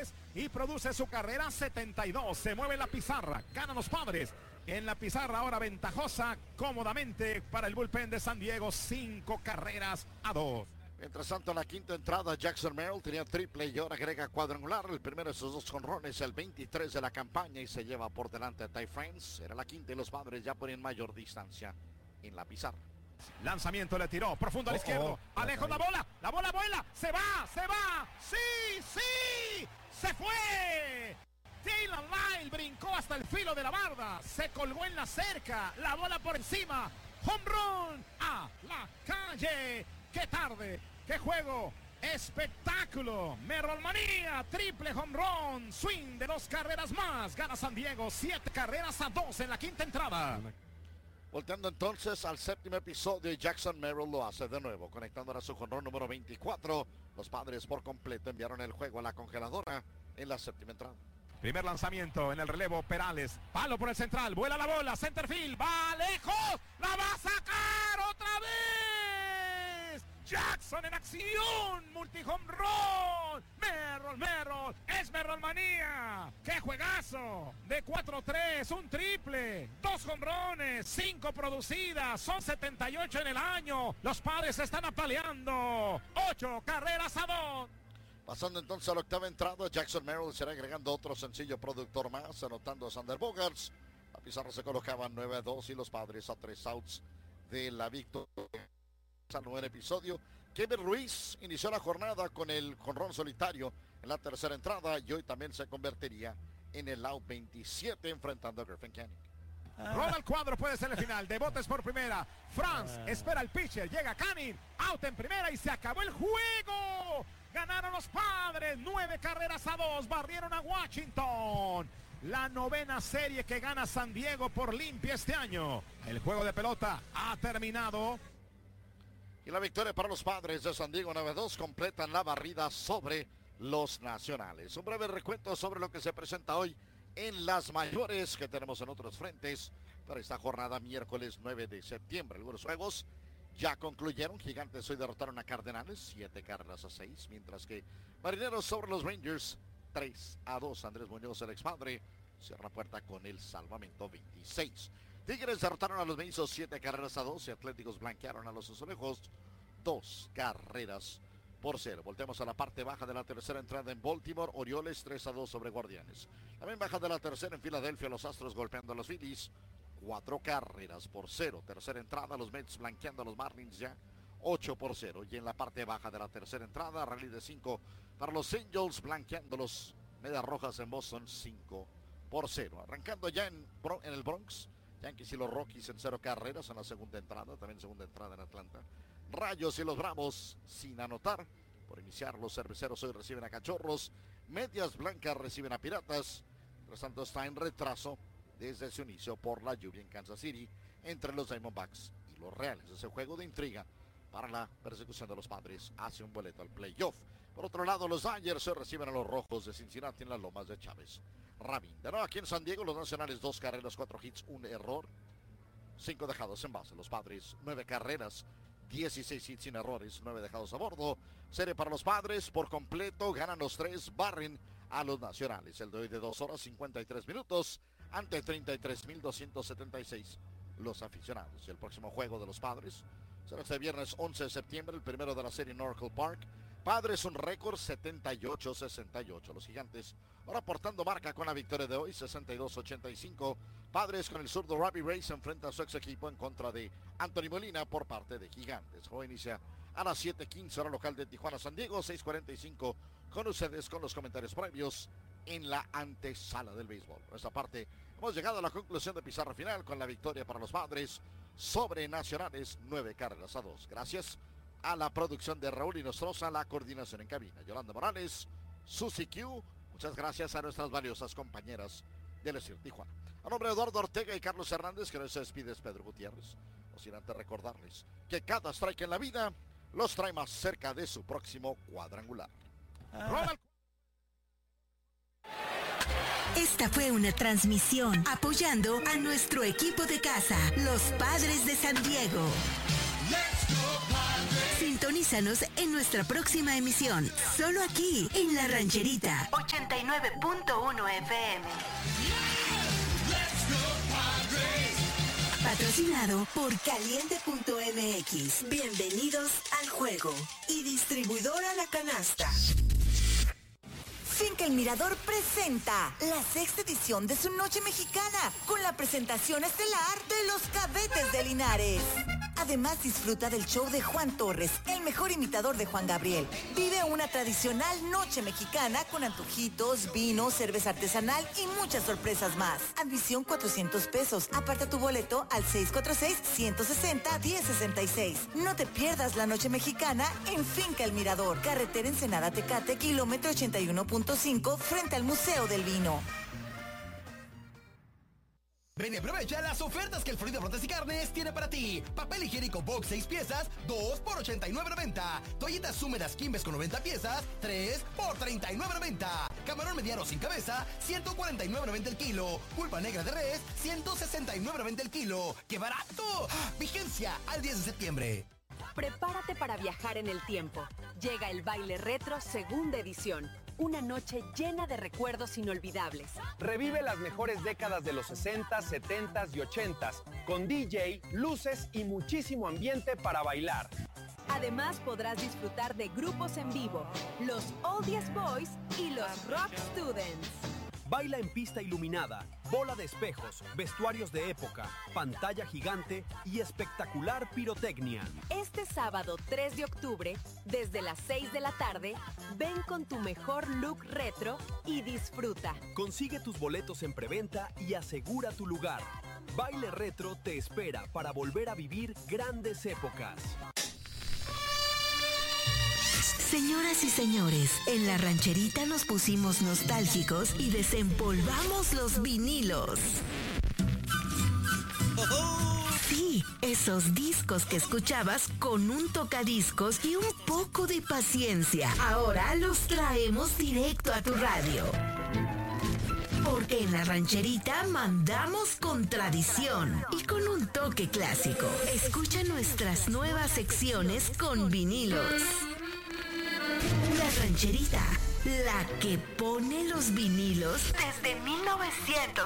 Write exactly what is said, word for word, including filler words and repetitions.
Padres y produce su carrera setenta y dos. Se mueve la pizarra, ganan los Padres. En la pizarra ahora ventajosa cómodamente para el bullpen de San Diego, cinco carreras a dos. Mientras tanto, en la quinta entrada, Jackson Merrill tenía triple y ahora agrega cuadrangular. El primero de sus dos jonrones, el veintitrés de la campaña, y se lleva por delante a Ty France. Era la quinta y los Padres ya ponen mayor distancia en la pizarra. Lanzamiento, le tiró profundo al Oh, izquierdo. oh, Alejo la bola, la bola vuela. Se va, se va. Sí, sí, se fue. Dylan Lyle brincó hasta el filo de la barda. Se colgó en la cerca. La bola por encima. Home run a la calle. ¡Qué tarde! ¡Qué juego! ¡Espectáculo! Merrill manía, triple home run, swing de dos carreras más. Gana San Diego, siete carreras a dos en la quinta entrada. Volteando entonces al séptimo episodio, Jackson Merrill lo hace de nuevo, conectando ahora su jonrón número veinticuatro. Los Padres por completo enviaron el juego a la congeladora en la séptima entrada. Primer lanzamiento en el relevo, Perales. Palo por el central, vuela la bola, centerfield, va lejos, la va a sacar otra vez. Jackson en acción, multi-home run. Merrill, Merrill, es Merrill manía. ¡Qué juegazo! De cuatro tres, un triple, dos home runs, cinco producidas, son setenta y ocho en el año. Los Padres están apaleando, ocho carreras a dos. Pasando entonces a la octava entrada, Jackson Merrill será agregando otro sencillo productor más, anotando a Sander Bogaerts. La pizarra se colocaba nueve a dos y los Padres a tres outs de la victoria. Al noveno episodio, Kevin Ruiz inició la jornada con el jonrón solitario en la tercera entrada y hoy también se convertiría en el out veintisiete enfrentando a Griffin Canning. Roda el cuadro, puede ser el final. De botes por primera. Franz espera el pitcher. Llega Canning. Out en primera y se acabó el juego. Ganaron los Padres. Nueve carreras a dos. Barrieron a Washington. La novena serie que gana San Diego por limpia este año. El juego de pelota ha terminado. Y la victoria para los Padres de San Diego nueve a dos completan la barrida sobre los Nacionales. Un breve recuento sobre lo que se presenta hoy en las mayores que tenemos en otros frentes para esta jornada miércoles nueve de septiembre. Algunos juegos ya concluyeron. Gigantes hoy derrotaron a Cardenales siete carreras a seis, mientras que Marineros sobre los Rangers tres a dos. Andrés Muñoz, el expadre, cierra puerta con el salvamento veintiséis. Tigres derrotaron a los Mensos siete carreras a dos y Atléticos blanquearon a los Azulejos dos carreras por cero. Voltemos a la parte baja de la tercera entrada en Baltimore. Orioles tres a dos sobre Guardianes. También baja de la tercera en Filadelfia, los Astros golpeando a los Phillies cuatro carreras por cero. Tercera entrada, los Mets blanqueando a los Marlins ya ocho por cero. Y en la parte baja de la tercera entrada, rally de cinco para los Angels blanqueando los Medias Rojas en Boston cinco por cero. Arrancando ya en, en el Bronx, Yankees y los Rockies en cero carreras en la segunda entrada, también segunda entrada en Atlanta. Rayos y los Bravos sin anotar. Por iniciar, los cerveceros hoy reciben a Cachorros. Medias Blancas reciben a Piratas. Mientras tanto está en retraso desde su inicio por la lluvia en Kansas City entre los Diamondbacks y los Reales. Ese juego de intriga para la persecución de los Padres hace un boleto al playoff. Por otro lado, los Dodgers se reciben a los Rojos de Cincinnati en las Lomas de Chávez Rabín. De nuevo aquí en San Diego, los Nacionales dos carreras, cuatro hits, un error, cinco dejados en base. Los Padres nueve carreras, dieciséis hits sin errores, nueve dejados a bordo. Serie para los Padres por completo, ganan los tres, barren a los Nacionales. El de hoy de dos horas cincuenta y tres minutos ante treinta y tres mil doscientos setenta y seis los aficionados. El próximo juego de los Padres será este viernes once de septiembre, el primero de la serie en Oracle Park. Padres un récord setenta y ocho a sesenta y ocho. Los Gigantes ahora aportando marca con la victoria de hoy, sesenta y dos a ochenta y cinco. Padres con el zurdo Robbie Ray se enfrenta a su ex equipo en contra de Anthony Molina por parte de Gigantes. Hoy inicia a las siete quince hora local de Tijuana, San Diego, seis cuarenta y cinco con ustedes con los comentarios previos en la antesala del béisbol. Por esta parte hemos llegado a la conclusión de pizarra final con la victoria para los Padres sobre Nacionales, nueve carreras a dos. Gracias a la producción de Raúl Inostroza, la coordinación en cabina, Yolanda Morales, Susi Q. Muchas gracias a nuestras valiosas compañeras del Estir Tijuana. A nombre de Eduardo Ortega y Carlos Hernández, que nos despide es Pedro Gutiérrez. No sin antes recordarles que cada strike en la vida los trae más cerca de su próximo cuadrangular. Ah. Esta fue una transmisión apoyando a nuestro equipo de casa, los Padres de San Diego. Sintoniza Sintonízanos en nuestra próxima emisión, solo aquí, en La Rancherita, ochenta y nueve punto uno F M. Patrocinado por Caliente punto M X. Bienvenidos al juego. Y distribuidora La Canasta. Finca El Mirador presenta la sexta edición de su Noche Mexicana con la presentación estelar de los Cadetes de Linares. Además, disfruta del show de Juan Torres, el mejor imitador de Juan Gabriel. Vive una tradicional noche mexicana con antojitos, vino, cerveza artesanal y muchas sorpresas más. Admisión cuatrocientos pesos. Aparta tu boleto al seis cuatro seis, uno seis cero, uno cero seis seis. No te pierdas la Noche Mexicana en Finca El Mirador. Carretera Ensenada Tecate, kilómetro ochenta y uno punto cinco, frente al Museo del Vino. Ven y aprovecha las ofertas que el Florida Frutas y Carnes tiene para ti. Papel higiénico Box seis piezas, dos por ochenta y nueve noventa. Toallitas húmedas Kimbes con noventa piezas, tres por treinta y nueve noventa. Camarón mediano sin cabeza, ciento cuarenta y nueve noventa el kilo. Pulpa negra de res, ciento sesenta y nueve noventa el kilo. ¡Qué barato! Vigencia al diez de septiembre. Prepárate para viajar en el tiempo. Llega el Baile Retro segunda edición. Una noche llena de recuerdos inolvidables. Revive las mejores décadas de los sesenta, setenta y ochenta con D J, luces y muchísimo ambiente para bailar. Además podrás disfrutar de grupos en vivo, los Oldies Boys y los Rock Students. Baila en pista iluminada, bola de espejos, vestuarios de época, pantalla gigante y espectacular pirotecnia. Este sábado tres de octubre, desde las seis de la tarde, ven con tu mejor look retro y disfruta. Consigue tus boletos en preventa y asegura tu lugar. Baile Retro te espera para volver a vivir grandes épocas. Señoras y señores, en La Rancherita nos pusimos nostálgicos y desempolvamos los vinilos. Sí, esos discos que escuchabas con un tocadiscos y un poco de paciencia. Ahora los traemos directo a tu radio. Porque en La Rancherita mandamos con tradición y con un toque clásico. Escucha nuestras nuevas secciones con vinilos. La Rancherita, la que pone los vinilos desde mil novecientos